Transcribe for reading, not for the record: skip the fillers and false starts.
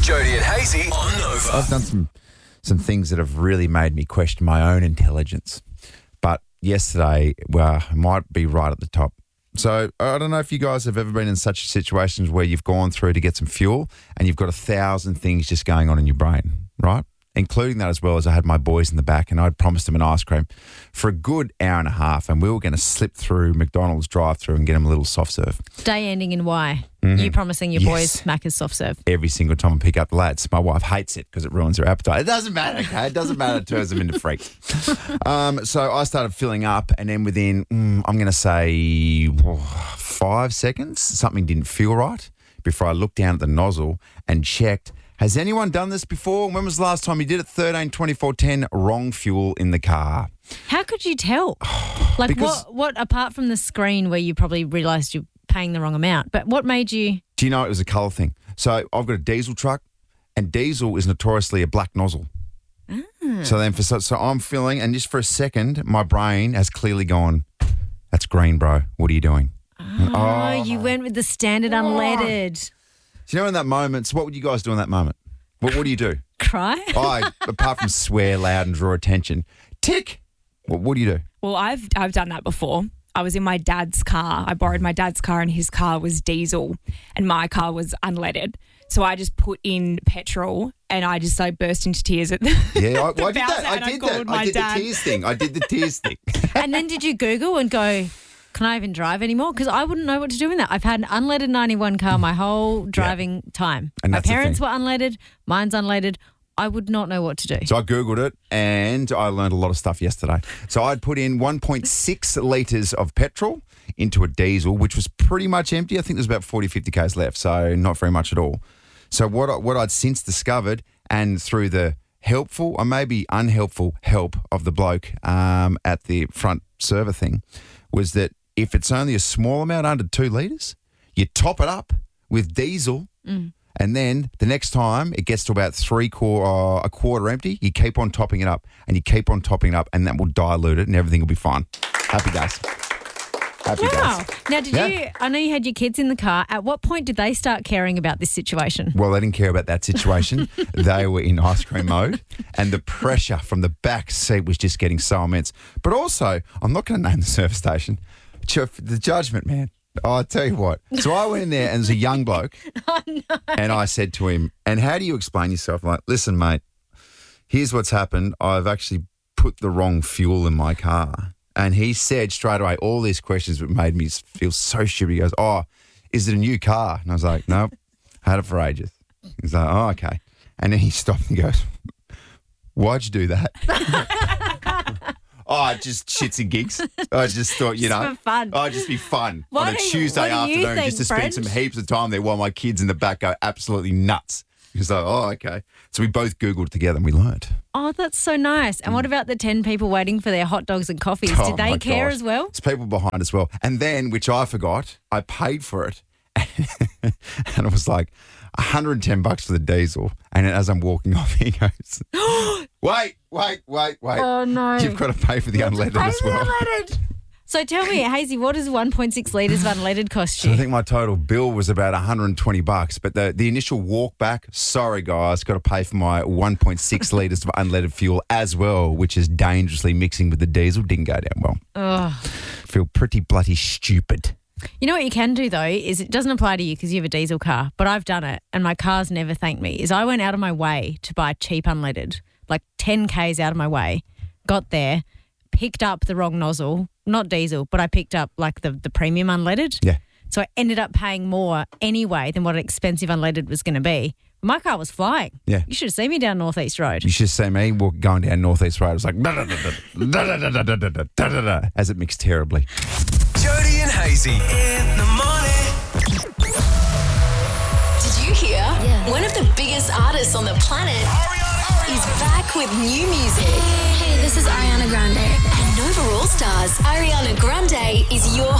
Jody and Hazy on Nova. I've done some things that have really made me question my own intelligence. But yesterday, well, might be right at the top. So I don't know if you guys have ever been in such situations where you've gone through to get some fuel and you've got 1,000 things just going on in your brain, right? Including that as well as I had my boys in the back and I'd promised them an ice cream for a good hour and a half and we were going to slip through McDonald's drive-through and get them a little soft serve. Day ending in Y. You promising your boys Macca's soft serve. Every single time I pick up the lads. My wife hates it because it ruins her appetite. It doesn't matter, okay? It doesn't matter. It turns them into freaks. So I started filling up and then within, I'm going to say 5 seconds, something didn't feel right before I looked down at the nozzle and checked. Has anyone done this before? When was the last time you did it? 13-24-10, wrong fuel in the car. How could you tell? Like what apart from the screen where you probably realised you're paying the wrong amount, but what made you? Do you know it was a colour thing? So I've got a diesel truck and diesel is notoriously a black nozzle. So then so I'm filling and just for a second, my brain has clearly gone, that's green, bro. What are you doing? You went with the standard unleaded. Do you know in that moment, so what would you guys do in that moment? What do you do? Cry? Apart from swear loud and draw attention. Tick! What do you do? Well, I've done that before. I was in my dad's car. I borrowed my dad's car and his car was diesel and my car was unleaded. So I just put in petrol and I just burst into tears at the Yeah, I did Bowser that. I did the tears thing. I did the tears thing. And then did you Google and go, can I even drive anymore? Because I wouldn't know what to do in that. I've had an unleaded 91 car my whole driving time. And my parents were unleaded. Mine's unleaded. I would not know what to do. So I Googled it and I learned a lot of stuff yesterday. So I'd put in 1.6 litres of petrol into a diesel, which was pretty much empty. I think there's about 40, 50 Ks left, so not very much at all. So what I'd since discovered, and through the helpful or maybe unhelpful help of the bloke at the front server thing, was that if it's only a small amount under 2 litres, you top it up with diesel and then the next time it gets to about a quarter empty, you keep on topping it up and you keep on topping it up and that will dilute it and everything will be fine. Happy days. Happy days. Now, did you, I know you had your kids in the car. At what point did they start caring about this situation? Well, they didn't care about that situation. They were in ice cream mode and the pressure from the back seat was just getting so immense. But also, I'm not going to name the service station. The judgment, man. Oh, I tell you what. So I went in there and there's a young bloke. Oh, no. And I said to him, and how do you explain yourself? I'm like, listen, mate, here's what's happened. I've actually put the wrong fuel in my car. And he said straight away, all these questions that made me feel so stupid. He goes, oh, is it a new car? And I was like, nope, had it for ages. He's like, oh, okay. And then he stopped and he goes, why'd you do that? Oh, just shits and gigs. I just thought, you know, for fun. Oh, just be fun What on a do you Tuesday afternoon think, just to spend Brent? some heaps of time there while my kids in the back go absolutely nuts. He's like, oh, okay. So we both Googled together and we learnt. Oh, that's so nice. And what about the 10 people waiting for their hot dogs and coffees? Oh, Did they my care gosh. as well? There's people behind as well. And then, which I forgot, I paid for it. And it was like $110 for the diesel. And as I'm walking off, he goes, wait. Oh, no. You've got to pay for the unleaded as well. So tell me, Hazy, what does 1.6 litres of unleaded cost So you? I think my total bill was about $120, but the initial walk back, sorry guys, got to pay for my 1.6 litres of unleaded fuel as well, which is dangerously mixing with the diesel. Didn't go down well. Ugh. Feel pretty bloody stupid. You know what you can do, though, is it doesn't apply to you because you have a diesel car, but I've done it and my car's never thanked me, is I went out of my way to buy cheap unleaded, like 10 Ks out of my way, got there, picked up the wrong nozzle, not diesel, but I picked up like the premium unleaded. Yeah. So I ended up paying more anyway than what an expensive unleaded was going to be. My car was flying. Yeah. You should have seen me down North East Road. You should see me going down North East Road. It was like as it mixed terribly. Jody and Hazy in the morning. Did you hear? Yeah. One of the biggest artists on the planet is back with new music. Hey, this is Ariana Grande. And Nova All Stars, Ariana Grande is your